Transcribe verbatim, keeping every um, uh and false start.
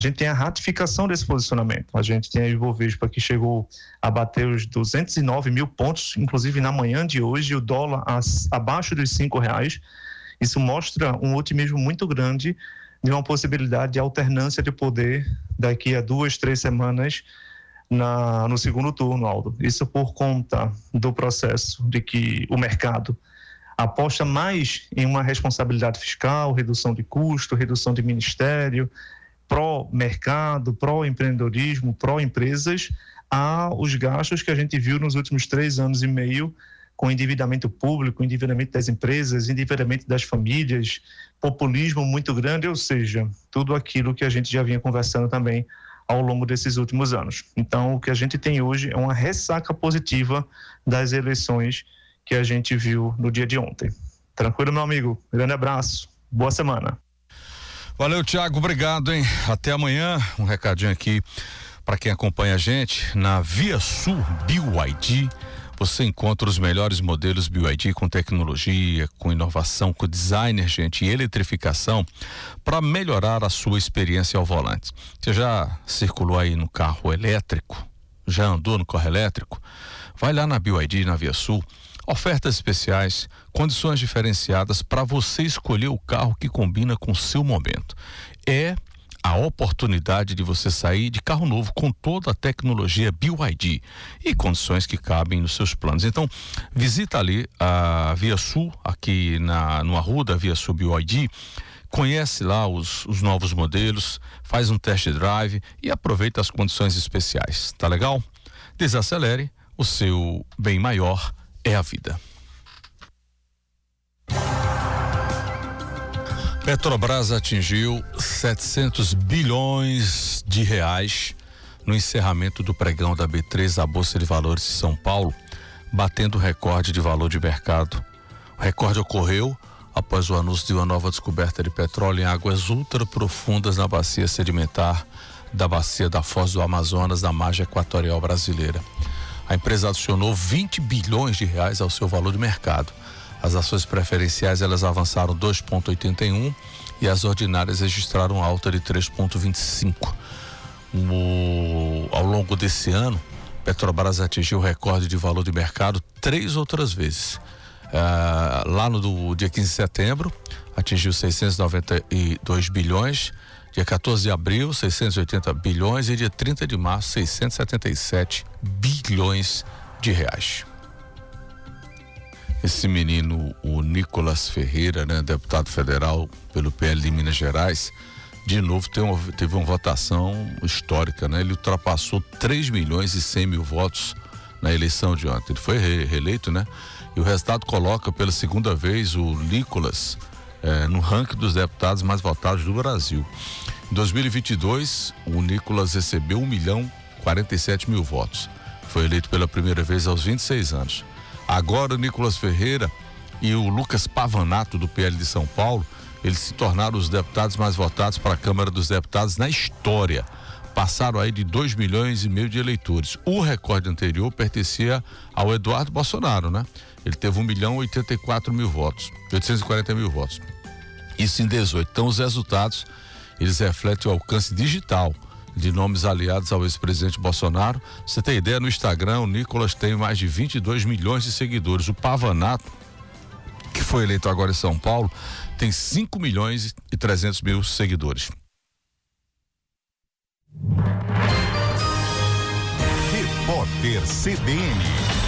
a gente tem a ratificação desse posicionamento. A gente tem a Ibovespa que chegou a bater os duzentos e nove mil pontos, inclusive na manhã de hoje, o dólar as, abaixo dos cinco reais. Isso mostra um otimismo muito grande de uma possibilidade de alternância de poder daqui a duas, três semanas na, no segundo turno, Aldo. Isso por conta do processo de que o mercado aposta mais em uma responsabilidade fiscal, redução de custo, redução de ministério, pró-mercado, pró-empreendedorismo, pró-empresas, aos gastos que a gente viu nos últimos três anos e meio com endividamento público, endividamento das empresas, endividamento das famílias, populismo muito grande, ou seja, tudo aquilo que a gente já vinha conversando também ao longo desses últimos anos. Então, o que a gente tem hoje é uma ressaca positiva das eleições que a gente viu no dia de ontem. Tranquilo, meu amigo? Grande abraço. Boa semana. Valeu, Thiago, obrigado, hein? Até amanhã. Um recadinho aqui para quem acompanha a gente na Via Sul B Y D. Você encontra os melhores modelos B Y D com tecnologia, com inovação, com design, gente, e eletrificação para melhorar a sua experiência ao volante. Você já circulou aí no carro elétrico? Já andou no carro elétrico? Vai lá na B Y D, na Via Sul. Ofertas especiais, condições diferenciadas para você escolher o carro que combina com o seu momento. É a oportunidade de você sair de carro novo com toda a tecnologia B Y D e condições que cabem nos seus planos. Então, visita ali a Via Sul, aqui na, no Arruda, Via Sul B Y D, conhece lá os, os novos modelos, faz um test drive e aproveita as condições especiais. Tá legal? Desacelere, o seu bem maior é a vida. Petrobras atingiu setecentos bilhões de reais no encerramento do pregão da B três da Bolsa de Valores de São Paulo, batendo o recorde de valor de mercado. O recorde ocorreu após o anúncio de uma nova descoberta de petróleo em águas ultraprofundas na bacia sedimentar da bacia da Foz do Amazonas, na margem equatorial brasileira. A empresa adicionou vinte bilhões de reais ao seu valor de mercado. As ações preferenciais elas avançaram dois vírgula oitenta e um e as ordinárias registraram alta de três vírgula vinte e cinco. O, ao longo desse ano, Petrobras atingiu o recorde de valor de mercado três outras vezes. Ah, lá no do, dia quinze de setembro, atingiu seiscentos e noventa e dois bilhões. Dia quatorze de abril, seiscentos e oitenta bilhões e dia trinta de março, seiscentos e setenta e sete bilhões de reais. Esse menino, o Nicolas Ferreira, né, deputado federal pelo P L de Minas Gerais, de novo teve uma, teve uma votação histórica, né? Ele ultrapassou três milhões e cem mil votos na eleição de ontem. Ele foi re, reeleito, né? E o resultado coloca pela segunda vez o Nicolas É, no ranking dos deputados mais votados do Brasil. Em dois mil e vinte e dois, o Nicolas recebeu um milhão e quarenta e sete mil votos. Foi eleito pela primeira vez aos vinte e seis anos. Agora o Nicolas Ferreira e o Lucas Pavanato, do P L de São Paulo, eles se tornaram os deputados mais votados para a Câmara dos Deputados na história. Passaram aí de dois milhões e meio de eleitores. O recorde anterior pertencia ao Eduardo Bolsonaro, né? Ele teve um milhão e oitenta e quatro mil votos, oitocentos e quarenta mil votos. Isso em dezoito. Então os resultados, eles refletem o alcance digital de nomes aliados ao ex-presidente Bolsonaro. Você tem ideia, no Instagram, o Nicolas tem mais de vinte e dois milhões de seguidores. O Pavanato, que foi eleito agora em São Paulo, tem cinco milhões e trezentos mil seguidores. Repórter C B N.